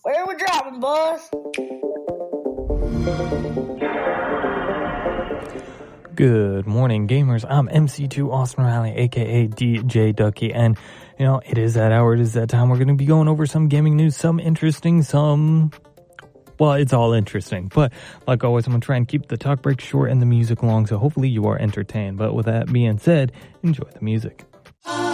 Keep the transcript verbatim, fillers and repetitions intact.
Where we dropping, boss? Good morning, gamers. I'm M C two Austin Riley, aka D J Ducky, and you know, it is that hour, it is that time. We're going to be going over some gaming news, some interesting, some, well, it's all interesting. But like always, I'm going to try and keep the talk break short and the music long, so hopefully you are entertained. But with that being said, enjoy the music.